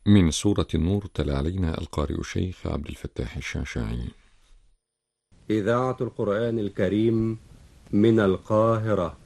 من سورة النور تلا علينا القارئ الشيخ عبد الفتاح الشعشاعي. إذاعة القرآن الكريم من القاهرة.